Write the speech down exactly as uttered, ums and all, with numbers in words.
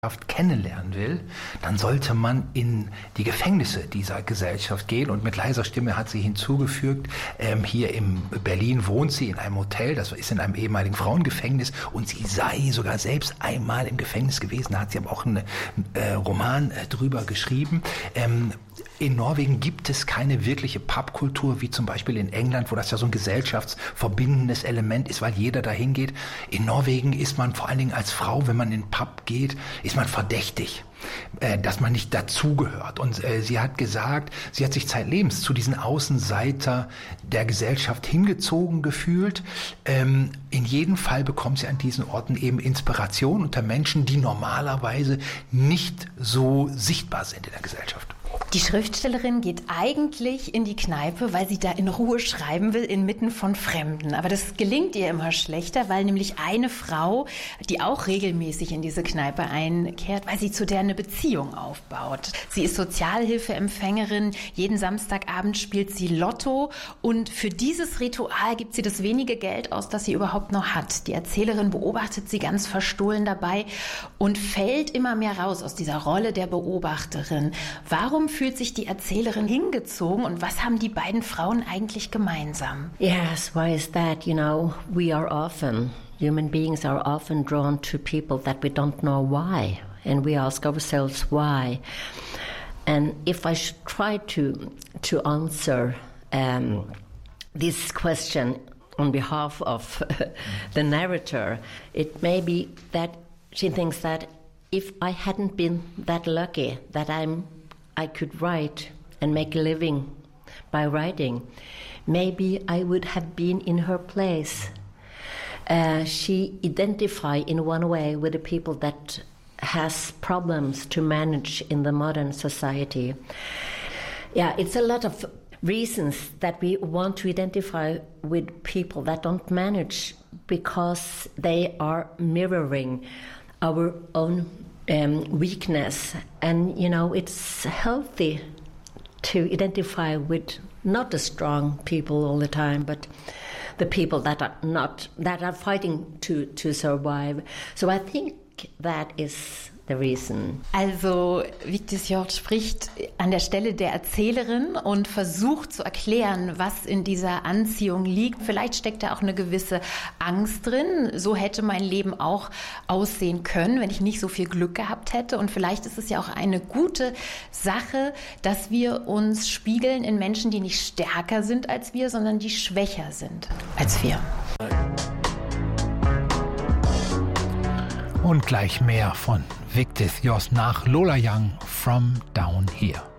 kennenlernen will, dann sollte man in die Gefängnisse dieser Gesellschaft gehen. Und mit leiser Stimme hat sie hinzugefügt, ähm, hier in Berlin wohnt sie in einem Hotel, das ist in einem ehemaligen Frauengefängnis, und sie sei sogar selbst einmal im Gefängnis gewesen. Da hat sie aber auch einen äh, Roman äh, drüber geschrieben. Ähm, In Norwegen gibt es keine wirkliche Pubkultur, wie zum Beispiel in England, wo das ja so ein gesellschaftsverbindendes Element ist, weil jeder dahin geht. In Norwegen ist man vor allen Dingen als Frau, wenn man in den Pub geht, ist man verdächtig, äh, dass man nicht dazugehört. Und äh, sie hat gesagt, sie hat sich zeitlebens zu diesen Außenseiter der Gesellschaft hingezogen gefühlt. Ähm, in jedem Fall bekommt sie an diesen Orten eben Inspiration unter Menschen, die normalerweise nicht so sichtbar sind in der Gesellschaft. Die Schriftstellerin geht eigentlich in die Kneipe, weil sie da in Ruhe schreiben will, inmitten von Fremden. Aber das gelingt ihr immer schlechter, weil nämlich eine Frau, die auch regelmäßig in diese Kneipe einkehrt, weil sie zu der eine Beziehung aufbaut. Sie ist Sozialhilfeempfängerin, jeden Samstagabend spielt sie Lotto und für dieses Ritual gibt sie das wenige Geld aus, das sie überhaupt noch hat. Die Erzählerin beobachtet sie ganz verstohlen dabei und fällt immer mehr raus aus dieser Rolle der Beobachterin. Warum fühlt sich die Erzählerin hingezogen und was haben die beiden Frauen eigentlich gemeinsam? Yes, why is that? You know, we are often, human beings are often drawn to people that we don't know why. And we ask ourselves why. And if I should try to, to answer um, this question on behalf of the narrator, it may be that she thinks that if I hadn't been that lucky that I'm I could write and make a living by writing, maybe I would have been in her place. Uh, she identifies in one way with the people that has problems to manage in the modern society. Yeah, it's a lot of reasons that we want to identify with people that don't manage because they are mirroring our own Um, weakness, and you know it's healthy to identify with not the strong people all the time, but the people that are not that are fighting to to survive. So I think that is the reason. Also Vigdis Hjorth spricht an der Stelle der Erzählerin und versucht zu erklären, was in dieser Anziehung liegt. Vielleicht steckt da auch eine gewisse Angst drin. So hätte mein Leben auch aussehen können, wenn ich nicht so viel Glück gehabt hätte. Und vielleicht ist es ja auch eine gute Sache, dass wir uns spiegeln in Menschen, die nicht stärker sind als wir, sondern die schwächer sind als wir. Und gleich mehr von Vigdis Hjorth nach Lola Young, From Down Here.